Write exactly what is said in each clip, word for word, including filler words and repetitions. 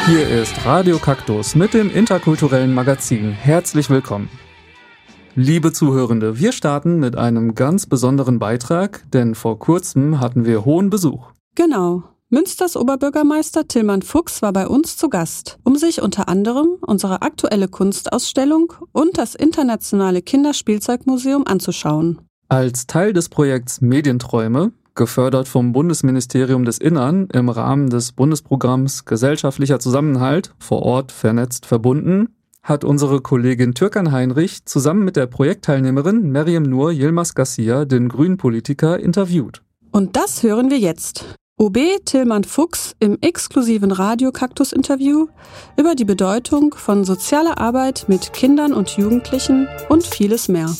Hier ist Radio Kaktus mit dem interkulturellen Magazin. Herzlich willkommen. Liebe Zuhörende, wir starten mit einem ganz besonderen Beitrag, denn vor kurzem hatten wir hohen Besuch. Genau. Münsters Oberbürgermeister Tillmann Fuchs war bei uns zu Gast, um sich unter anderem unsere aktuelle Kunstausstellung und das internationale Kinderspielzeugmuseum anzuschauen. Als Teil des Projekts Medienträume, gefördert vom Bundesministerium des Innern im Rahmen des Bundesprogramms Gesellschaftlicher Zusammenhalt, vor Ort vernetzt verbunden, hat unsere Kollegin Türkan Heinrich zusammen mit der Projektteilnehmerin Meryem Nur Yilmaz Garcia den Grünen-Politiker interviewt. Und das hören wir jetzt. O B Tillmann Fuchs im exklusiven Radio-Kaktus-Interview über die Bedeutung von sozialer Arbeit mit Kindern und Jugendlichen und vieles mehr.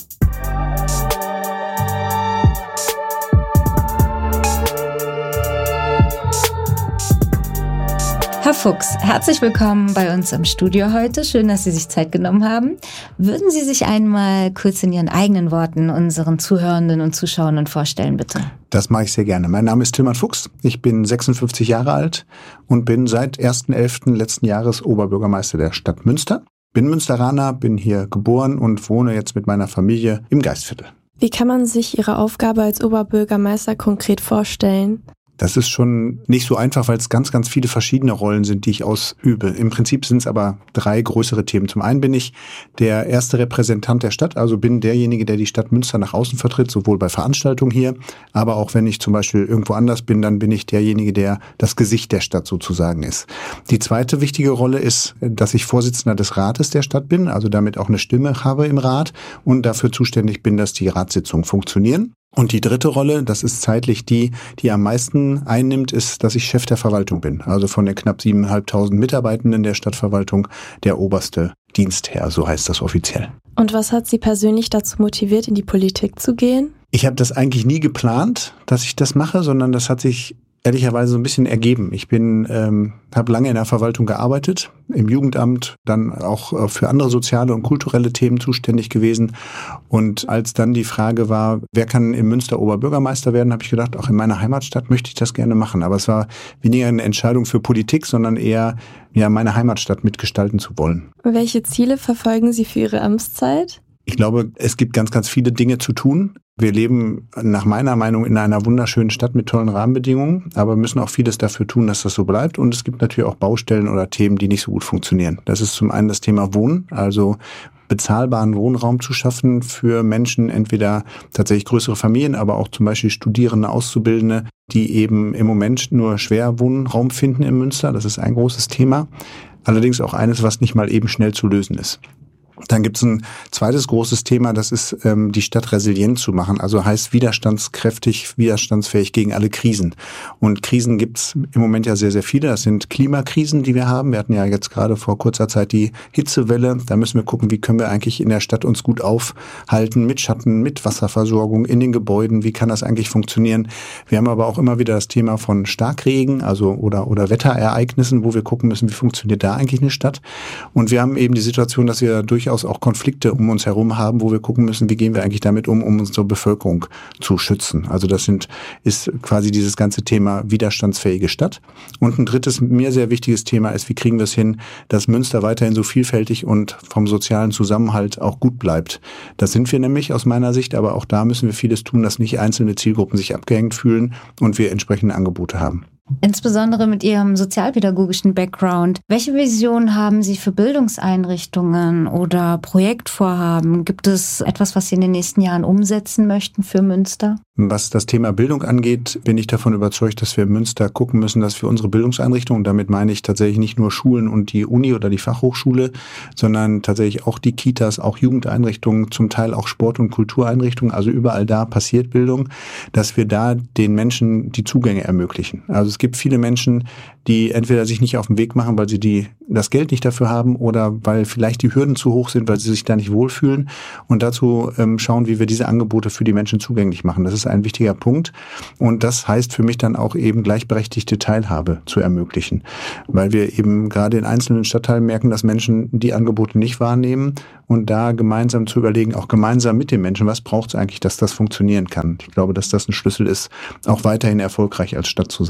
Herr Fuchs, herzlich willkommen bei uns im Studio heute. Schön, dass Sie sich Zeit genommen haben. Würden Sie sich einmal kurz in Ihren eigenen Worten unseren Zuhörenden und Zuschauenden vorstellen, bitte? Das mache ich sehr gerne. Mein Name ist Tillmann Fuchs. Ich bin sechsundfünfzig Jahre alt und bin seit ersten elften letzten Jahres Oberbürgermeister der Stadt Münster. Bin Münsteraner, bin hier geboren und wohne jetzt mit meiner Familie im Geistviertel. Wie kann man sich Ihre Aufgabe als Oberbürgermeister konkret vorstellen? Das ist schon nicht so einfach, weil es ganz, ganz viele verschiedene Rollen sind, die ich ausübe. Im Prinzip sind es aber drei größere Themen. Zum einen bin ich der erste Repräsentant der Stadt, also bin derjenige, der die Stadt Münster nach außen vertritt, sowohl bei Veranstaltungen hier, aber auch wenn ich zum Beispiel irgendwo anders bin, dann bin ich derjenige, der das Gesicht der Stadt sozusagen ist. Die zweite wichtige Rolle ist, dass ich Vorsitzender des Rates der Stadt bin, also damit auch eine Stimme habe im Rat und dafür zuständig bin, dass die Ratssitzungen funktionieren. Und die dritte Rolle, das ist zeitlich die, die am meisten einnimmt, ist, dass ich Chef der Verwaltung bin. Also von den knapp siebeneinhalbtausend Mitarbeitenden der Stadtverwaltung der oberste Dienstherr, so heißt das offiziell. Und was hat Sie persönlich dazu motiviert, in die Politik zu gehen? Ich habe das eigentlich nie geplant, dass ich das mache, sondern das hat sich ehrlicherweise so ein bisschen ergeben. Ich bin, ähm, habe lange in der Verwaltung gearbeitet, im Jugendamt, dann auch für andere soziale und kulturelle Themen zuständig gewesen. Und als dann die Frage war, wer kann in Münster Oberbürgermeister werden, habe ich gedacht, auch in meiner Heimatstadt möchte ich das gerne machen. Aber es war weniger eine Entscheidung für Politik, sondern eher, ja, meine Heimatstadt mitgestalten zu wollen. Welche Ziele verfolgen Sie für Ihre Amtszeit? Ich glaube, es gibt ganz, ganz viele Dinge zu tun. Wir leben nach meiner Meinung in einer wunderschönen Stadt mit tollen Rahmenbedingungen, aber müssen auch vieles dafür tun, dass das so bleibt. Und es gibt natürlich auch Baustellen oder Themen, die nicht so gut funktionieren. Das ist zum einen das Thema Wohnen, also bezahlbaren Wohnraum zu schaffen für Menschen, entweder tatsächlich größere Familien, aber auch zum Beispiel Studierende, Auszubildende, die eben im Moment nur schwer Wohnraum finden in Münster. Das ist ein großes Thema. Allerdings auch eines, was nicht mal eben schnell zu lösen ist. Dann gibt es ein zweites großes Thema, das ist ähm, die Stadt resilient zu machen, also heißt widerstandskräftig, widerstandsfähig gegen alle Krisen. Und Krisen gibt es im Moment ja sehr, sehr viele. Das sind Klimakrisen, die wir haben. Wir hatten ja jetzt gerade vor kurzer Zeit die Hitzewelle. Da müssen wir gucken, wie können wir eigentlich in der Stadt uns gut aufhalten mit Schatten, mit Wasserversorgung in den Gebäuden. Wie kann das eigentlich funktionieren? Wir haben aber auch immer wieder das Thema von Starkregen, also oder oder Wetterereignissen, wo wir gucken müssen, wie funktioniert da eigentlich eine Stadt. Und wir haben eben die Situation, dass wir durchaus auch Konflikte um uns herum haben, wo wir gucken müssen, wie gehen wir eigentlich damit um, um unsere Bevölkerung zu schützen. Also das sind, ist quasi dieses ganze Thema widerstandsfähige Stadt. Und ein drittes, mir sehr wichtiges Thema ist, wie kriegen wir es hin, dass Münster weiterhin so vielfältig und vom sozialen Zusammenhalt auch gut bleibt. Das sind wir nämlich aus meiner Sicht, aber auch da müssen wir vieles tun, dass nicht einzelne Zielgruppen sich abgehängt fühlen und wir entsprechende Angebote haben. Insbesondere mit Ihrem sozialpädagogischen Background. Welche Vision haben Sie für Bildungseinrichtungen oder Projektvorhaben? Gibt es etwas, was Sie in den nächsten Jahren umsetzen möchten für Münster? Was das Thema Bildung angeht, bin ich davon überzeugt, dass wir in Münster gucken müssen, dass wir unsere Bildungseinrichtungen, damit meine ich tatsächlich nicht nur Schulen und die Uni oder die Fachhochschule, sondern tatsächlich auch die Kitas, auch Jugendeinrichtungen, zum Teil auch Sport- und Kultureinrichtungen, also überall da passiert Bildung, dass wir da den Menschen die Zugänge ermöglichen. Also es gibt viele Menschen, die entweder sich nicht auf den Weg machen, weil sie die das Geld nicht dafür haben oder weil vielleicht die Hürden zu hoch sind, weil sie sich da nicht wohlfühlen. Und dazu ähm, schauen, wie wir diese Angebote für die Menschen zugänglich machen. Das ist ein wichtiger Punkt. Und das heißt für mich dann auch eben gleichberechtigte Teilhabe zu ermöglichen. Weil wir eben gerade in einzelnen Stadtteilen merken, dass Menschen die Angebote nicht wahrnehmen und da gemeinsam zu überlegen, auch gemeinsam mit den Menschen, was braucht es eigentlich, dass das funktionieren kann. Ich glaube, dass das ein Schlüssel ist, auch weiterhin erfolgreich als Stadt zu sein.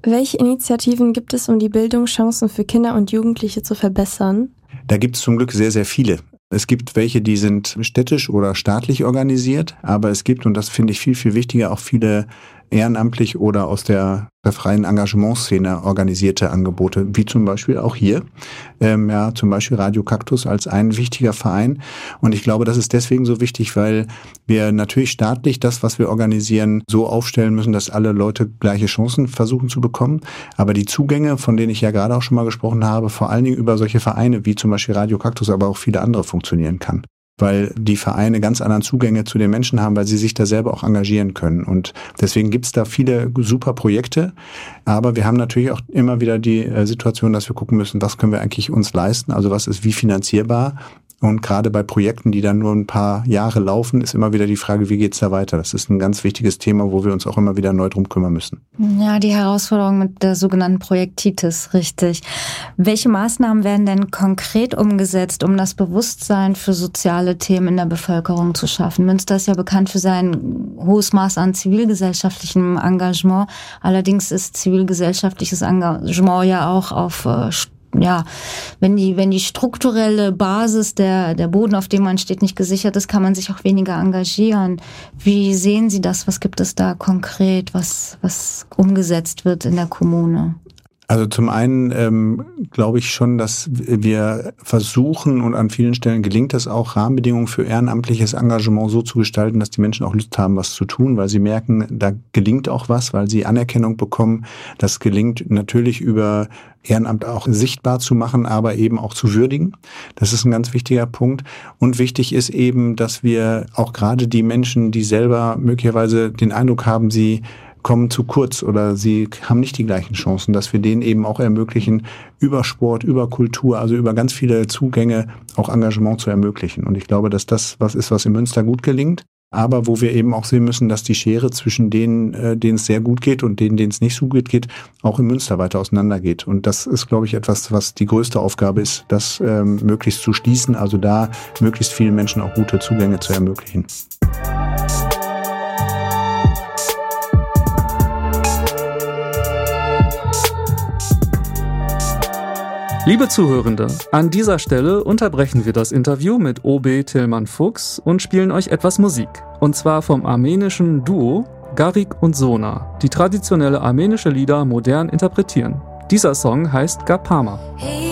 Welche Initiativen gibt es, um die Bildungschancen für Kinder und Jugendliche zu verbessern? Da gibt es zum Glück sehr, sehr viele. Es gibt welche, die sind städtisch oder staatlich organisiert, aber es gibt, und das finde ich viel, viel wichtiger, auch viele ehrenamtlich oder aus der, der freien Engagementszene organisierte Angebote, wie zum Beispiel auch hier, ähm, ja, zum Beispiel Radio Kaktus als ein wichtiger Verein. Und ich glaube, das ist deswegen so wichtig, weil wir natürlich staatlich das, was wir organisieren, so aufstellen müssen, dass alle Leute gleiche Chancen versuchen zu bekommen. Aber die Zugänge, von denen ich ja gerade auch schon mal gesprochen habe, vor allen Dingen über solche Vereine wie zum Beispiel Radio Kaktus, aber auch viele andere funktionieren kann. Weil die Vereine ganz anderen Zugänge zu den Menschen haben, weil sie sich da selber auch engagieren können. Und deswegen gibt es da viele super Projekte. Aber wir haben natürlich auch immer wieder die Situation, dass wir gucken müssen, was können wir eigentlich uns leisten? Also was ist wie finanzierbar? Und gerade bei Projekten, die dann nur ein paar Jahre laufen, ist immer wieder die Frage, wie geht's da weiter? Das ist ein ganz wichtiges Thema, wo wir uns auch immer wieder neu drum kümmern müssen. Ja, die Herausforderung mit der sogenannten Projektitis, richtig. Welche Maßnahmen werden denn konkret umgesetzt, um das Bewusstsein für soziale Themen in der Bevölkerung zu schaffen? Münster ist ja bekannt für sein hohes Maß an zivilgesellschaftlichem Engagement. Allerdings ist zivilgesellschaftliches Engagement ja auch auf äh, Ja, wenn die, wenn die strukturelle Basis, der, der Boden, auf dem man steht, nicht gesichert ist, kann man sich auch weniger engagieren. Wie sehen Sie das? Was gibt es da konkret, was, was umgesetzt wird in der Kommune? Also zum einen ähm, glaube ich schon, dass wir versuchen, und an vielen Stellen gelingt es auch, Rahmenbedingungen für ehrenamtliches Engagement so zu gestalten, dass die Menschen auch Lust haben, was zu tun, weil sie merken, da gelingt auch was, weil sie Anerkennung bekommen. Das gelingt natürlich über Ehrenamt auch sichtbar zu machen, aber eben auch zu würdigen. Das ist ein ganz wichtiger Punkt. Und wichtig ist eben, dass wir auch gerade die Menschen, die selber möglicherweise den Eindruck haben, sie kommen zu kurz oder sie haben nicht die gleichen Chancen, dass wir denen eben auch ermöglichen, über Sport, über Kultur, also über ganz viele Zugänge auch Engagement zu ermöglichen. Und ich glaube, dass das was ist, was in Münster gut gelingt, aber wo wir eben auch sehen müssen, dass die Schere zwischen denen, denen es sehr gut geht und denen, denen es nicht so gut geht, auch in Münster weiter auseinandergeht. Und das ist, glaube ich, etwas, was die größte Aufgabe ist, das ähm, möglichst zu schließen, also da möglichst vielen Menschen auch gute Zugänge zu ermöglichen. Liebe Zuhörende, an dieser Stelle unterbrechen wir das Interview mit O B Tillmann Fuchs und spielen euch etwas Musik. Und zwar vom armenischen Duo Garik und Sona, die traditionelle armenische Lieder modern interpretieren. Dieser Song heißt Gapama. Hey.